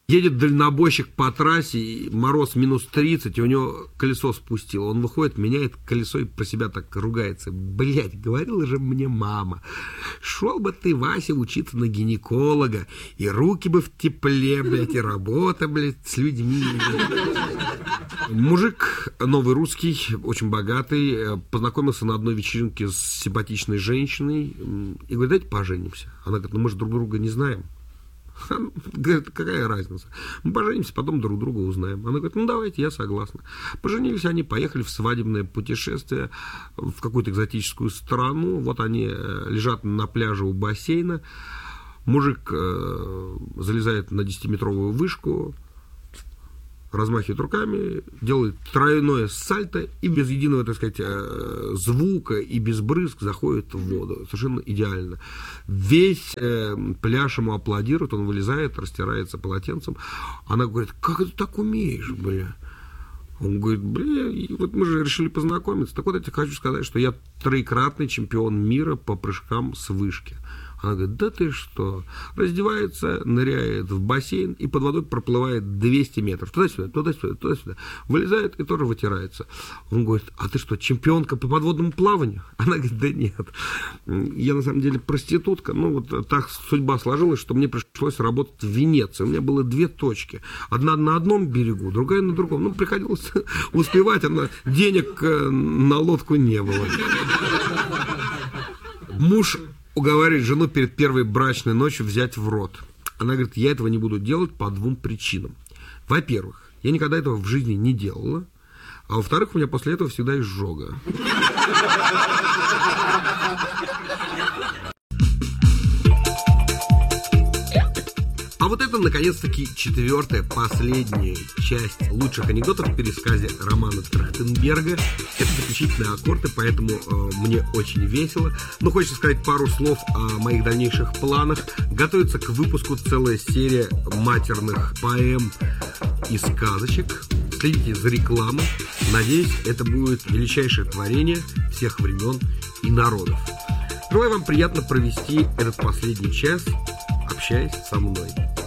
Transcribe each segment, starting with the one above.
Едет дальнобойщик по трассе, и мороз минус 30, и у него колесо спустило. Он выходит, меняет колесо и про себя так ругается. Блять, говорила же мне мама, шел бы ты, Вася, учиться на гинеколога, и руки бы в тепле, блядь, и работа, блядь, с людьми. Мужик, новый русский, очень богатый, познакомился на одной вечеринке с симпатичной женщиной и говорит, давайте поженимся. Она говорит, ну мы же друг друга не знаем. Говорит, какая разница? Мы поженимся, потом друг друга узнаем. Она говорит, ну давайте, я согласна. Поженились они, поехали в свадебное путешествие в какую-то экзотическую страну. Вот они лежат на пляже у бассейна. Мужик залезает на 10-метровую вышку, размахивает руками, делает тройное сальто и без единого, так сказать, звука и без брызг заходит в воду. Совершенно идеально. Весь пляж ему аплодирует, он вылезает, растирается полотенцем. Она говорит, как ты так умеешь, бля? Он говорит, бля, вот мы же решили познакомиться. Так вот я тебе хочу сказать, что я троекратный чемпион мира по прыжкам с вышки. Она говорит, да ты что? Раздевается, ныряет в бассейн и под водой проплывает 200 метров. Туда-сюда, туда-сюда, туда-сюда. Вылезает и тоже вытирается. Он говорит, а ты что, чемпионка по подводному плаванию? Она говорит, да нет. Я на самом деле проститутка. Ну вот так судьба сложилась, что мне пришлось работать в Венеции. У меня было 2 точки. Одна на одном берегу, другая на другом. Ну, приходилось успевать, денег на лодку не было. Муж уговаривает жену перед первой брачной ночью взять в рот. Она говорит, я этого не буду делать по 2 причинам. Во-первых, я никогда этого в жизни не делала. А во-вторых, у меня после этого всегда изжога. А вот это, наконец-таки, 4-я, последняя часть лучших анекдотов в пересказе романа Трахтенберга. Это заключительные аккорды, поэтому мне очень весело. Но хочется сказать пару слов о моих дальнейших планах. Готовится к выпуску целая серия матерных поэм и сказочек. Следите за рекламой. Надеюсь, это будет величайшее творение всех времен и народов. Желаю вам приятно провести этот последний час, общаясь со мной.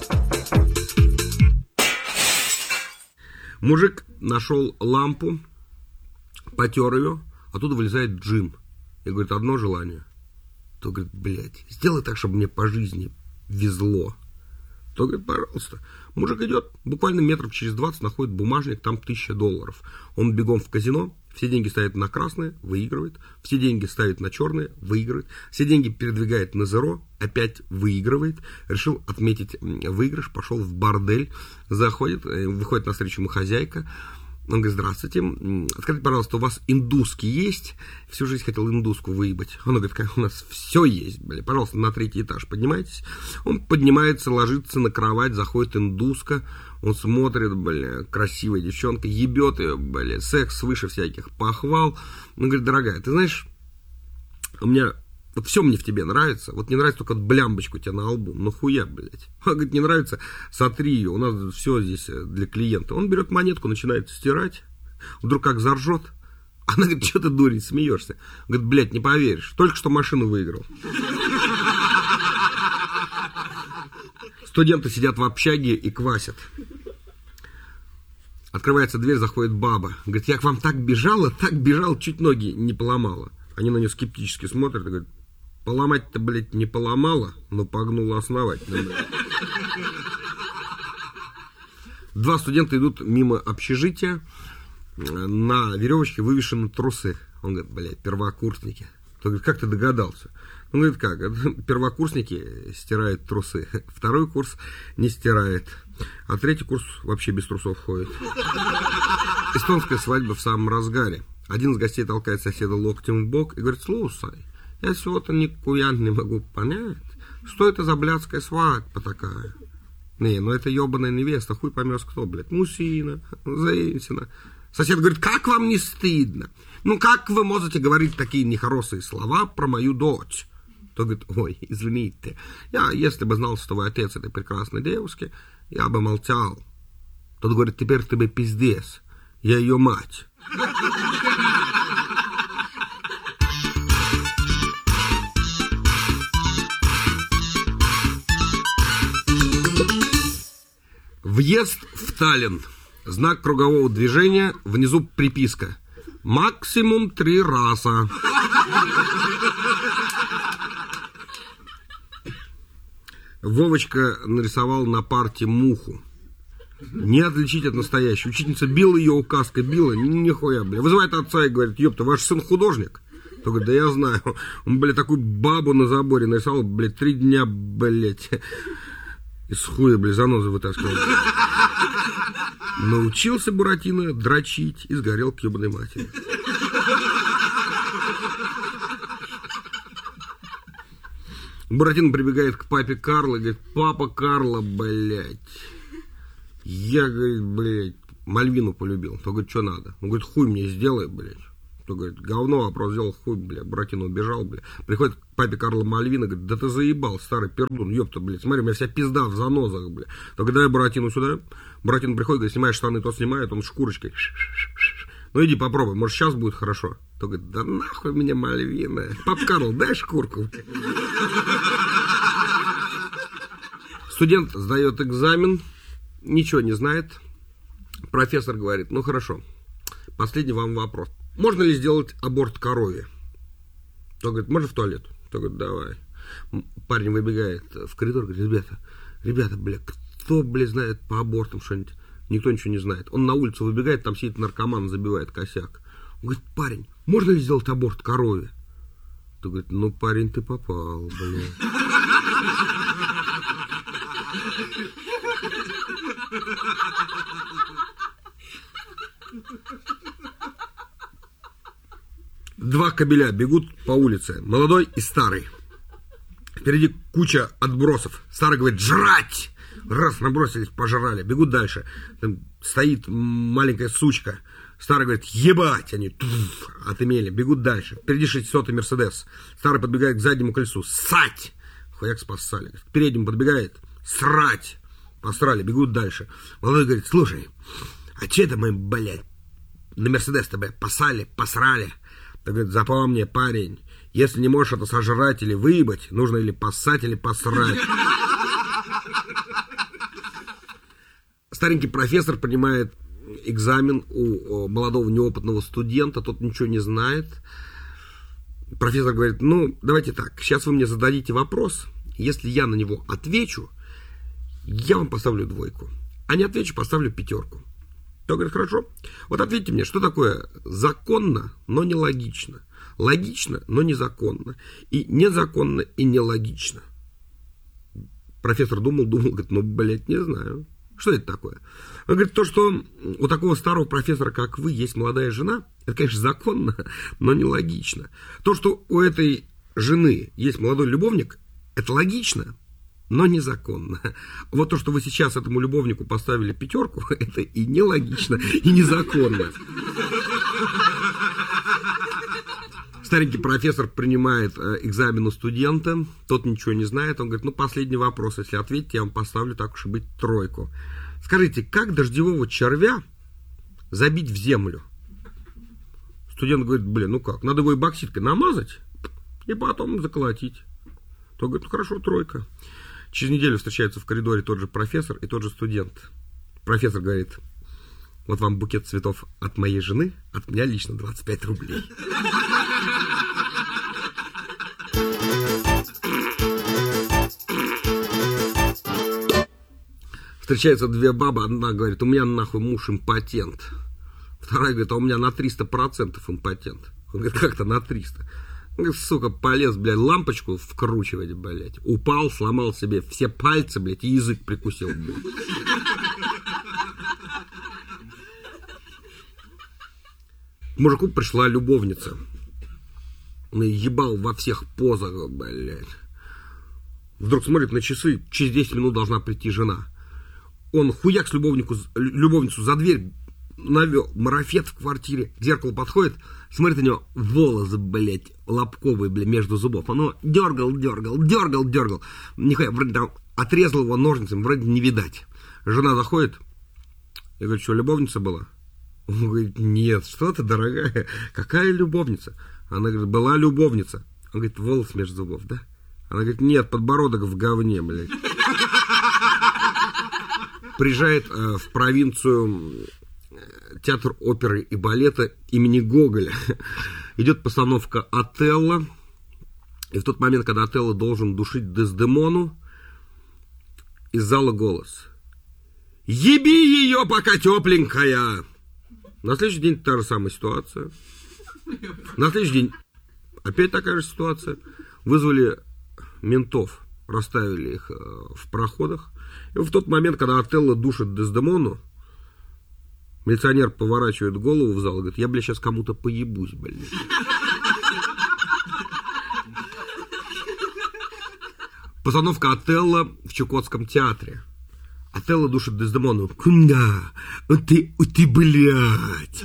Мужик нашел лампу, потер ее, оттуда вылезает джин. И говорит, одно желание. То говорит, блядь, сделай так, чтобы мне по жизни везло. То говорит, пожалуйста. Мужик идет, буквально метров через 20 находит бумажник, там $1000. Он бегом в казино, все деньги ставит на красное, выигрывает. Все деньги ставит на черное, выигрывает. Все деньги передвигает на зеро, опять выигрывает. Решил отметить выигрыш, пошел в бордель, заходит, выходит навстречу ему хозяйка. Он говорит, здравствуйте, скажите, пожалуйста, у вас индуски есть? Всю жизнь хотел индуску выебать. Он говорит, у нас все есть, бля, пожалуйста, на 3-й этаж поднимайтесь. Он поднимается, ложится на кровать, заходит индуска, он смотрит, бля, красивая девчонка, ебет ее, бля, секс выше всяких похвал. Он говорит, дорогая, ты знаешь, у меня... Вот все мне в тебе нравится. Вот не нравится только блямбочку у тебя на лбу. Ну хуя, блядь. Он говорит, не нравится, сотри ее. У нас все здесь для клиента. Он берет монетку, начинает стирать. Вдруг как заржет. Она говорит, что ты, дурень, смеешься? Он говорит, блядь, не поверишь. Только что машину выиграл. Студенты сидят в общаге и квасят. Открывается дверь, заходит баба. Говорит, я к вам так бежала, чуть ноги не поломала. Они на нее скептически смотрят и говорят, поломать-то, блядь, не поломала, но погнула основательно. 2 студента идут мимо общежития, на веревочке вывешены трусы. Он говорит, блядь, первокурсники. Он говорит, как ты догадался? Он говорит, как? Первокурсники стирают трусы, 2-й курс не стирает, а 3-й курс вообще без трусов ходит. Эстонская свадьба в самом разгаре. Один из гостей толкает соседа локтем в бок и говорит, слушай, я всего-то никуя не могу понять, что это за блядская свадьба такая. Не, ну это ебаная невеста, хуй поймешь кто, блядь, мужчина, женщина. Сосед говорит, как вам не стыдно? Ну как вы можете говорить такие нехорошие слова про мою дочь? Тот говорит, ой, извините, я, если бы знал, что вы отец этой прекрасной девушки, я бы молчал. Тот говорит, теперь ты бы пиздец, я ее мать. Въезд в Таллин. Знак кругового движения, внизу приписка. Максимум 3 раза. Вовочка нарисовал на парте муху. Не отличить от настоящей. Учительница била ее указкой, била, нихуя, бля. Вызывает отца и говорит: ёпта, ваш сын художник? Тот говорит: да я знаю. Он, блядь, такую бабу на заборе нарисовал, блядь, 3 дня, блядь. Из хуя, блядь, занозы вытаскивал. Научился Буратино дрочить и сгорел к ебаной матери. Буратино прибегает к папе Карло и говорит: папа Карло, блядь, я, говорит, блядь, Мальвину полюбил. Тот говорит: что надо? Он говорит: хуй мне сделай, блядь. Тот говорит: говно, вопрос сделал, хуй, блядь. Буратино убежал, блядь. Приходит к папе Карло Мальвина, говорит: да ты заебал, старый пердун, ёпта, блядь, смотри, у меня вся пизда в занозах, блядь. Тот говорит: дай Буратино сюда. Буратино приходит, говорит: снимаешь штаны, тот снимает, он шкурочкой. Ну иди попробуй, может сейчас будет хорошо. Тот говорит: да нахуй мне Мальвина. Пап Карл, дай шкурку. Студент сдает экзамен, ничего не знает. Профессор говорит: ну хорошо, последний вам вопрос. Можно ли сделать аборт корове? Тот говорит: можно в туалет? Тот говорит: давай. Парень выбегает в коридор, говорит: ребята, бля, кто, бля, знает по абортам что-нибудь? Никто ничего не знает. Он на улицу выбегает, там сидит наркоман, забивает косяк. Он говорит: парень, можно ли сделать аборт корове? Тот говорит: ну, парень, ты попал, бля. Два кобеля бегут по улице, молодой и старый. Впереди куча отбросов. Старый говорит: жрать! Раз, набросились, пожрали, бегут дальше. Там стоит маленькая сучка. Старый говорит: ебать! Они отымели, бегут дальше. Впереди 600-й Мерседес. Старый подбегает к заднему колесу: ссать! Хуяк спассали. К переднему подбегает: срать! Посрали, бегут дальше. Молодой говорит: слушай, а че это мы, блядь, на Мерседес-то, блядь, посрали? Так говорит: запомни, парень, если не можешь это сожрать или выебать, нужно или поссать, или посрать. Старенький профессор принимает экзамен у молодого неопытного студента, тот ничего не знает. Профессор говорит: ну, давайте так, сейчас вы мне зададите вопрос, если я на него отвечу, я вам поставлю 2, а не отвечу, поставлю 5. Тот говорит: хорошо, вот ответьте мне, что такое законно, но нелогично, логично, но незаконно, и незаконно, и нелогично. Профессор думал, говорит: ну, блядь, не знаю. Что это такое? Он говорит: то, что у такого старого профессора, как вы, есть молодая жена, это, конечно, законно, но нелогично. То, что у этой жены есть молодой любовник, это логично, но незаконно. Вот то, что вы сейчас этому любовнику поставили 5, это и нелогично, и незаконно. Старенький профессор принимает экзамен у студента, тот ничего не знает, он говорит: ну, последний вопрос, если ответите, я вам поставлю, так уж и быть, 3. Скажите, как дождевого червя забить в землю? Студент говорит: блин, ну как, надо его эбоксидкой намазать и потом заколотить. Тот говорит: ну хорошо, 3. Через неделю встречаются в коридоре тот же профессор и тот же студент. Профессор говорит: вот вам букет цветов от моей жены, от меня лично 25 рублей. Встречаются 2 бабы, одна говорит: у меня нахуй муж импотент. Вторая говорит: а у меня на 300% импотент. Он говорит: как-то на 300? Он говорит: сука, полез, блядь, лампочку вкручивать, блядь. Упал, сломал себе все пальцы, блядь, и язык прикусил, блядь. К мужику пришла любовница. Он ебал во всех позах, блядь. Вдруг смотрит на часы, через 10 минут должна прийти жена. Он хуяк с любовницу за дверь навел, марафет в квартире, к зеркалу подходит, смотрит на него, волосы, блядь, лобковые, блядь, между зубов. Оно дергал. Нихуя, вроде там отрезал его ножницами, вроде не видать. Жена заходит, я говорю: что, любовница была? Он говорит: нет, что ты, дорогая, какая любовница? Она говорит: была любовница. Он говорит: волос между зубов, да? Она говорит: нет, подбородок в говне, блядь. приезжает в провинцию театр оперы и балета имени Гоголя. Идет постановка «Отелло». И в тот момент, когда Отелло должен душить Дездемону, из зала голос: «Еби ее, пока тепленькая!» На следующий день та же самая ситуация. На следующий день опять такая же ситуация. Вызвали ментов, расставили их в проходах. И в тот момент, когда Отелло душит Дездемону, милиционер поворачивает голову в зал и говорит: «Я, сейчас кому-то поебусь, блядь». Постановка «Отелло» в Чукотском театре. Отелло душит Дездемону. «Кунда, ты, блядь».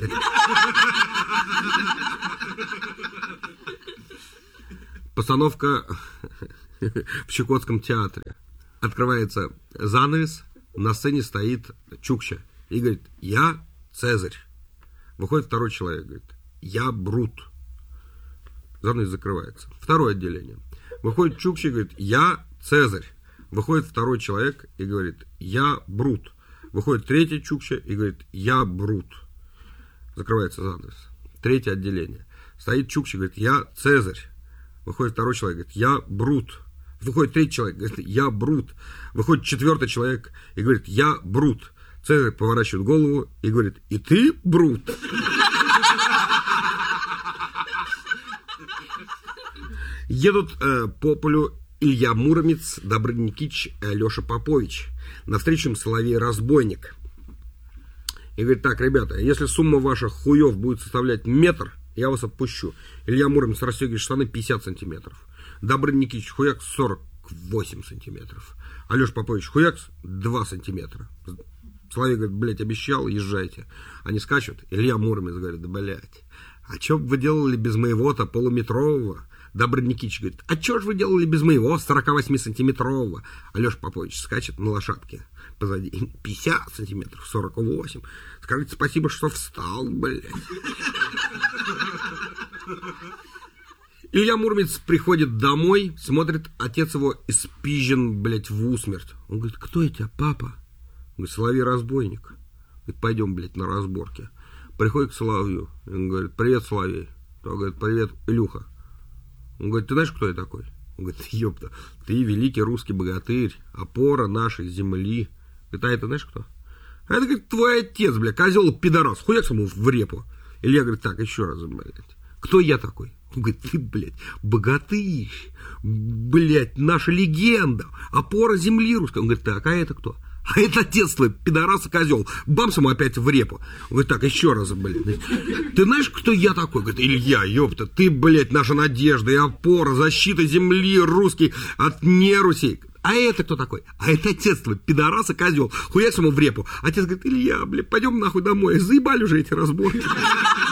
Постановка в Чукотском театре. Открывается занавес, на сцене стоит Чукча и говорит: «Я Цезарь». Выходит второй человек, говорит: «Я Брут». Занавес закрывается. Второе отделение. Выходит Чукча и говорит: «Я Цезарь». Выходит второй человек и говорит: «Я Брут». Выходит третий Чукча и говорит: «Я Брут». Закрывается занавес. Третье отделение. Стоит Чукча и говорит: «Я Цезарь». Выходит второй человек, говорит: «Я Брут». Выходит третий человек, говорит: «Я Брут». Выходит четвертый человек и говорит: «Я Брут». Цезарь поворачивает голову и говорит: «И ты Брут?» Едут по полю Илья Муромец, Добрыня Никитич, Леша Попович. Навстречу им Соловей-разбойник. И говорит: «Так, ребята, если сумма ваших хуев будет составлять метр, я вас отпущу». Илья Муромец расстегивает штаны 50 сантиметров. Добрыня Никитич хуяк 48 сантиметров. А Леша Попович хуяк 2 сантиметра. Соловей говорит: «Блядь, обещал, езжайте». Они скачут. Илья Муромец говорит: «Да, блядь, а что бы вы делали без моего-то полуметрового?» Добрыня Никитич говорит: «А что же вы делали без моего 48-сантиметрового?» А Леша Попович скачет на лошадке позади: 50 сантиметров, 48. Скажите спасибо, что встал, блядь. Илья Муромец приходит домой, смотрит, отец его испизжен, блядь, в усмерть. Он говорит: «Кто это, папа?» Он говорит: «Соловей-разбойник». Говорит: «Пойдем, блядь, на разборки». Приходит к Соловью. Он говорит: «Привет, Соловей». Он говорит: «Привет, Илюха». Он говорит: «Ты знаешь, кто я такой?» Он говорит: «Ёпта, ты великий русский богатырь, опора нашей земли». Говорит: «А это знаешь кто?» «А это, говорит, твой отец, бля, козел пидорас, хуяк ему в репу». Илья говорит: «Так, еще раз, блядь, кто я такой?» Он говорит: «Ты, блядь, богатырь, блядь, наша легенда, опора земли русской». Он говорит: «Так, а это кто?» «А это отец твой, пидорас и козел». Бамс ему опять в репу. Он говорит: «Так, еще раз, блядь. Ты знаешь, кто я такой?» Говорит: «Илья, ёпта, ты, блядь, наша надежда и опора, защита земли русский от нерусей». «А это кто такой?» «А это отец твой, пидорас и козел». Хуясь ему в репу. Отец говорит: «Илья, блядь, пойдем нахуй домой. Заебали уже эти разборки».